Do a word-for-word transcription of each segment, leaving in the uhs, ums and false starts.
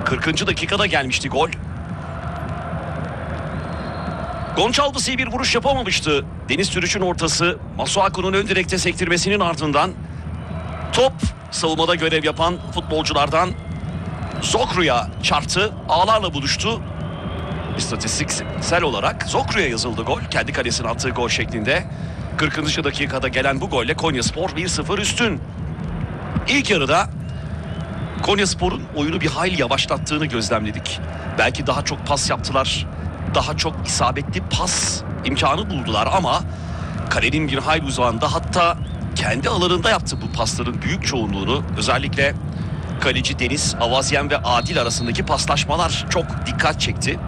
kırkıncı dakikada gelmişti gol. Gonçalves iyi bir vuruş yapamamıştı. Deniz Türüç'ün ortası Masuaku'nun ön direkte sektirmesinin ardından top savunmada görev yapan futbolculardan Zokru'ya çarptı. Ağlarla buluştu. İstatistiksel olarak Zokru'ya yazıldı gol. Kendi kalesine attığı gol şeklinde. kırkıncı dakikada gelen bu golle Konyaspor bir sıfır üstün. İlk yarıda Konyaspor'un oyunu bir hayli yavaşlattığını gözlemledik. Belki daha çok pas yaptılar. Daha çok isabetli pas imkanı buldular ama kalenin bir hayli uzağında, hatta kendi alanında yaptı bu pasların büyük çoğunluğunu. Özellikle kaleci Deniz, Avazyen ve Adil arasındaki paslaşmalar çok dikkat çekti.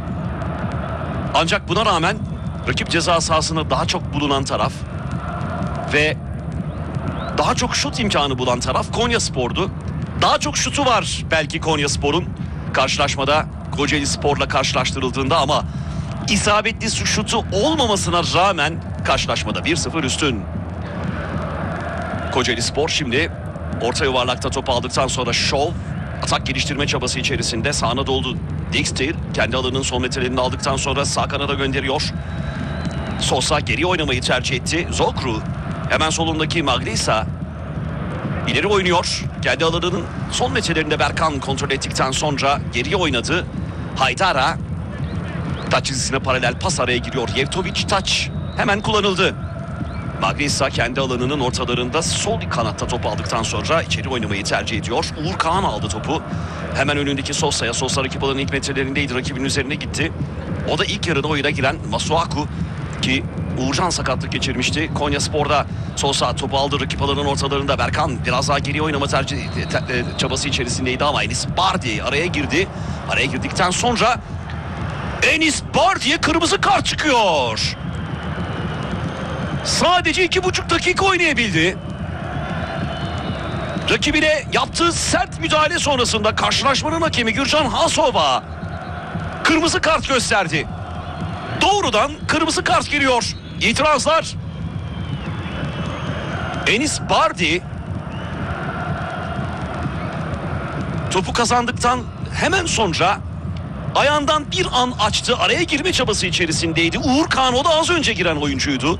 Ancak buna rağmen rakip ceza sahasında daha çok bulunan taraf ve daha çok şut imkanı bulan taraf Konyaspor'du. Daha çok şutu var belki Konyaspor'un karşılaşmada Kocaelispor'la karşılaştırıldığında ama isabetli şutu olmamasına rağmen karşılaşmada bir sıfır üstün. Kocaelispor şimdi orta yuvarlakta topu aldıktan sonra şov, atak geliştirme çabası içerisinde sağına doldu. Dixter kendi alanının son metrelerini aldıktan sonra sağ kanada gönderiyor. Sosa geri oynamayı tercih etti. Zokru hemen solundaki Maglisa ileri oynuyor. Kendi alanının son metrelerinde Berkan kontrol ettikten sonra geriye oynadı. Haydara taç çizgisine paralel pas araya giriyor. Yevtovic taç hemen kullanıldı. Maglisa kendi alanının ortalarında sol kanatta topu aldıktan sonra içeri oynamayı tercih ediyor. Uğur Kağan aldı topu. Hemen önündeki Sosa'ya. Sosa rakip alanın ilk metrelerindeydi. Rakibin üzerine gitti. O da ilk yarıda oyuna giren Masuaku ki Uğurcan sakatlık geçirmişti. Konyaspor'da Sosa topu aldı rakip alanın ortalarında. Berkan biraz daha geri oynama tercih çabası içerisindeydi ama Enis Bardi araya girdi. Araya girdikten sonra Enis Bardi'ye kırmızı kart çıkıyor. Sadece iki buçuk dakika oynayabildi. Rakibine yaptığı sert müdahale sonrasında karşılaşmanın hakemi Gürcan Hasova kırmızı kart gösterdi. Doğrudan kırmızı kart geliyor. İtirazlar. Enis Bardi topu kazandıktan hemen sonra ayağından bir an açtı. Araya girme çabası içerisindeydi. Uğur Kağan, o da az önce giren oyuncuydu.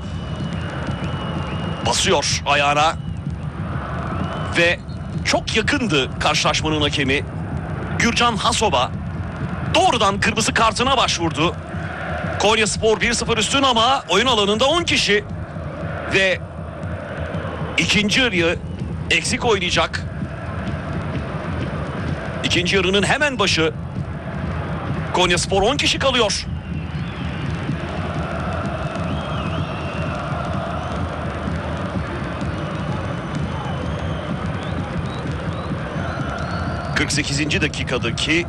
Basıyor ayağına ve çok yakındı karşılaşmanın hakemi Gürcan Hasova. Doğrudan kırmızı kartına başvurdu. Konyaspor bir sıfır üstün ama oyun alanında on kişi ve ikinci yarıyı eksik oynayacak. İkinci yarının hemen başı. Konyaspor on kişi kalıyor. kırk sekizinci dakikadaki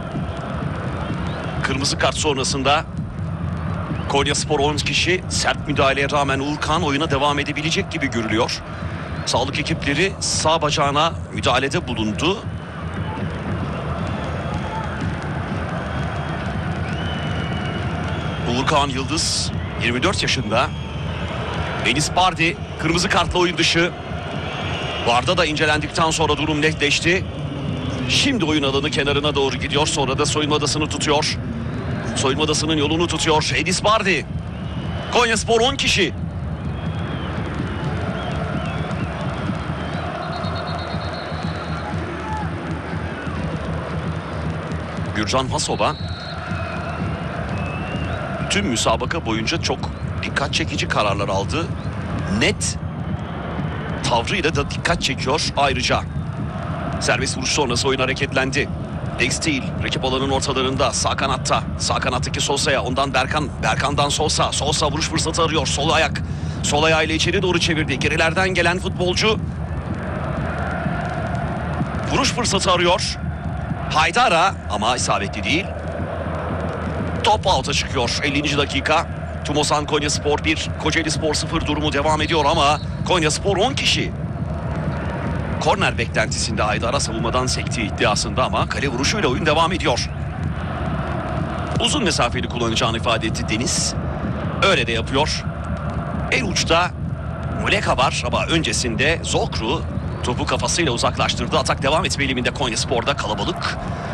kırmızı kart sonrasında Konyaspor on kişi, sert müdahaleye rağmen Uğur Kağan oyuna devam edebilecek gibi görülüyor. Sağlık ekipleri sağ bacağına müdahalede bulundu. Uğur Kağan Yıldız yirmi dört yaşında. Enis Bardi kırmızı kartla oyun dışı. Varda da incelendikten sonra durum netleşti. Şimdi oyun alanı kenarına doğru gidiyor. Sonra da soyunma odasını tutuyor. Soyunma odasının yolunu tutuyor Enis Bardi. Konyaspor on kişi. Gürcan Hasova tüm müsabaka boyunca çok dikkat çekici kararlar aldı. Net tavrıyla da dikkat çekiyor ayrıca. Serbest vuruş sonrası oyun hareketlendi. Dextil rakip alanın ortalarında sağ kanatta. Sağ kanattaki Sosa'ya, ondan Berkan. Berkan'dan Sosa. Sosa vuruş fırsatı arıyor. Sol ayak. Sol ayağıyla içeri doğru çevirdi. Gerilerden gelen futbolcu vuruş fırsatı arıyor. Haydara ama isabetli değil. Top out'a çıkıyor. ellinci dakika. Tumosan Konyaspor bir, Kocaelispor sıfır durumu devam ediyor ama Konyaspor on kişi. Korner beklentisinde Haydara savunmadan sektiği iddiasında ama kale vuruşuyla oyun devam ediyor. Uzun mesafeli kullanacağını ifade etti Deniz. Öyle de yapıyor. En uçta Muleka var ama öncesinde Zokru topu kafasıyla uzaklaştırdı. Atak devam etme eğiliminde Konyaspor'da kalabalık.